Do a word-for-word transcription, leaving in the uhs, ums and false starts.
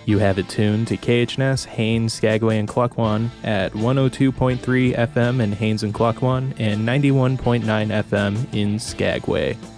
You have it tuned to K H N S, Haines, Skagway, and Klukwan at one oh two point three F M in Haines and Klukwan and ninety-one point nine F M in Skagway.